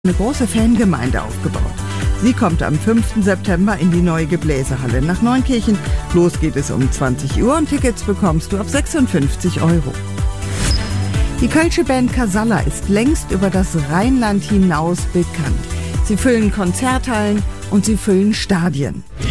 eine große Fangemeinde aufgebaut. Sie kommt am 5. September in die neue Gebläsehalle nach Neunkirchen. Los geht es um 20 Uhr und Tickets bekommst du ab 56 €. Die kölsche Band Casalla ist längst über das Rheinland hinaus bekannt. Sie füllen Konzerthallen und sie füllen Stadien.